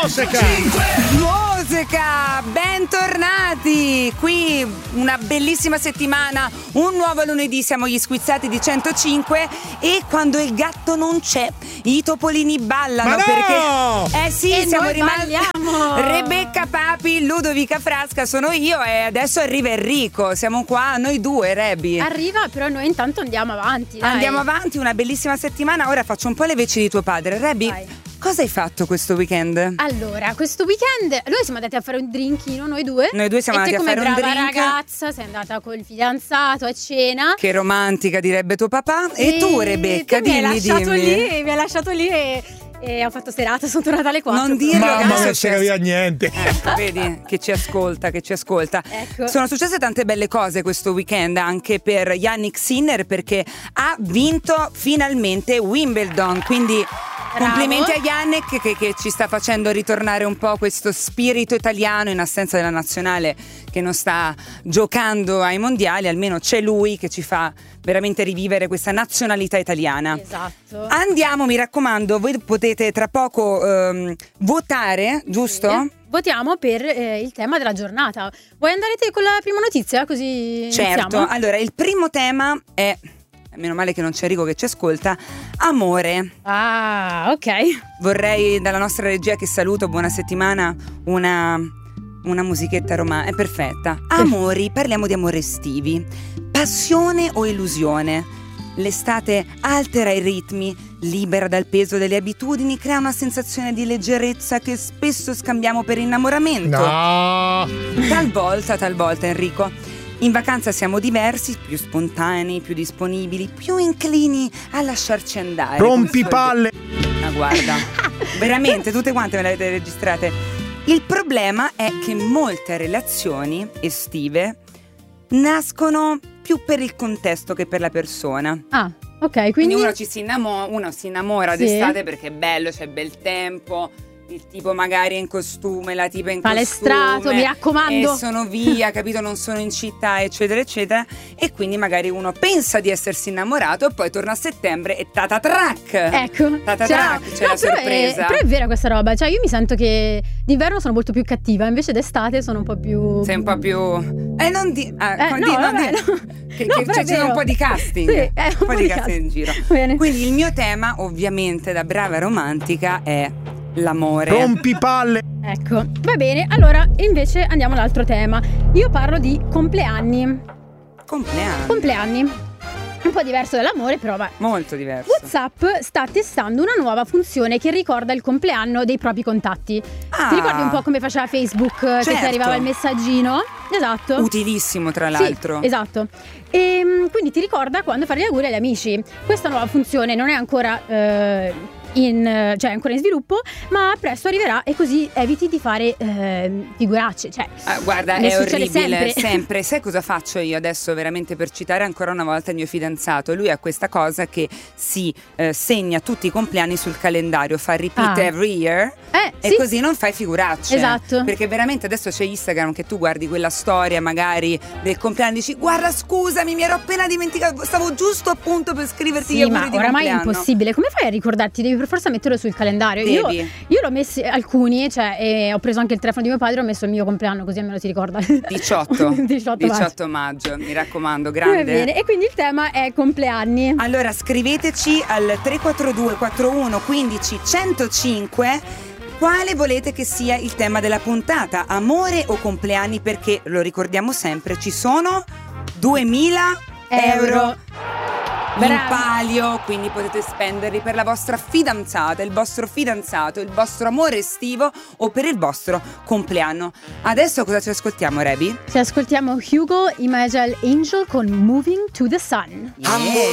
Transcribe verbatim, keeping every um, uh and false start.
Musica! Musica! Bentornati! Qui una bellissima settimana, un nuovo lunedì, siamo gli Squizzati di centocinque e quando il gatto non c'è, i topolini ballano. Ma no! Perché eh sì, e siamo noi rimasti balliamo. Rebecca Papi, Ludovica Frasca sono io e adesso arriva Enrico. Siamo qua noi due, Rebi. Arriva, però noi intanto andiamo avanti, dai. Andiamo avanti, una bellissima settimana. Ora faccio un po' le veci di tuo padre. Rebi, Vai. cosa hai fatto questo weekend? Allora, questo weekend noi siamo andati a fare un drinkino, noi due. Noi due siamo e andati a fare un te come drink. brava ragazza sei andata col fidanzato a cena. Che romantica, direbbe tuo papà. E, E tu, Rebecca, te mi hai dimmi, lasciato dimmi. lì, mi hai lasciato lì e, e ho fatto serata, sono tornata alle quattro. Non dirlo, Mamma, adesso non si c'è- capiva niente. Ecco, vedi che ci ascolta, che ci ascolta. Ecco. Sono successe tante belle cose questo weekend anche per Yannick Sinner, perché ha vinto finalmente Wimbledon, quindi Bravo. complimenti a Yannick che, che ci sta facendo ritornare un po' questo spirito italiano in assenza della nazionale che non sta giocando ai mondiali. Almeno c'è lui che ci fa veramente rivivere questa nazionalità italiana. Esatto. Andiamo, mi raccomando, voi potete tra poco ehm, votare, giusto? Sì. Votiamo per eh, il tema della giornata. Vuoi andare te con la prima notizia così Certo, iniziamo? allora il primo tema è, meno male che non c'è Enrico che ci ascolta, amore. Ah, ok. Vorrei dalla nostra regia, che saluto, buona settimana, una, una musichetta romana, è perfetta. Amori, parliamo di amori estivi, passione o illusione? L'estate altera i ritmi, libera dal peso delle abitudini, crea una sensazione di leggerezza che spesso scambiamo per innamoramento. No! Talvolta, talvolta Enrico. In vacanza siamo diversi, più spontanei, più disponibili, più inclini a lasciarci andare. Rompipalle! Ma guarda, veramente, tutte quante me le avete registrate. Il problema è che molte relazioni estive nascono più per il contesto che per la persona. Ah, ok, Quindi, quindi uno ci si innamora, uno si innamora Sì. d'estate perché è bello, c'è bel tempo. Il tipo magari è in costume, la tipa è in Palestrato, costume, mi raccomando. e sono via, capito, non sono in città, eccetera eccetera, e quindi magari uno pensa di essersi innamorato e poi torna a settembre e tatatrac. Ecco, Tatatrac, ciao. c'è la No, però sorpresa. È, però è vera questa roba, cioè io mi sento che d'inverno sono molto più cattiva, invece d'estate sono un po' più... Sei un po' più eh non di ah, Eh, come no, di- non vabbè, di- no. che, No, che però c'è, è c'è vero. un po' di casting, Sì, è un po' di di casting in giro. Bene. Quindi il mio tema, ovviamente da brava romantica, è l'amore. Rompipalle! Ecco, va bene, allora invece andiamo all'altro tema. Io parlo di compleanni. Compleanno. Compleanni. Un po' diverso dall'amore, però va. Molto diverso. WhatsApp sta testando una nuova funzione che ricorda il compleanno dei propri contatti. Ah. Ti ricordi un po' come faceva Facebook, che Certo. ti arrivava il messaggino? Esatto. Utilissimo, tra l'altro. Sì, esatto. E quindi ti ricorda quando fare gli auguri agli amici. Questa nuova funzione non è ancora eh, in, cioè è ancora in sviluppo, ma presto arriverà e così eviti di fare eh, figuracce. Cioè, Ah, guarda, ne è succede orribile, sempre. Sai cosa faccio io adesso, veramente, per citare ancora una volta il mio fidanzato? Lui ha questa cosa che si eh, segna tutti i compleanni sul calendario, fa repeat Ah. every year. Eh, E sì. così non fai figuracce. Esatto. Perché veramente adesso c'è Instagram che tu guardi quella storia magari del compleanno e dici: guarda, scusami, mi ero appena dimenticato, stavo giusto appunto per scriverti gli Sì, auguri ma di oramai è compleanno. impossibile. Come fai a ricordarti? Devi per forza metterlo sul calendario. Io, Devi. io l'ho messo alcuni, cioè, e ho preso anche il telefono di mio padre e ho messo il mio compleanno, così almeno ti ricorda. diciotto diciotto maggio. diciotto maggio, mi raccomando, Va grande. bene, e quindi il tema è compleanni. Allora scriveteci al tre quattro due quattro uno uno cinque zero zero cinque quale volete che sia il tema della puntata, amore o compleanni, perché lo ricordiamo sempre, ci sono duemila euro in Bravo. palio, quindi potete spenderli per la vostra fidanzata, il vostro fidanzato, il vostro amore estivo o per il vostro compleanno. Adesso cosa ci ascoltiamo, Rebi? Ci ascoltiamo Hugo Imagine Angel con Moving to the Sun. Yeah.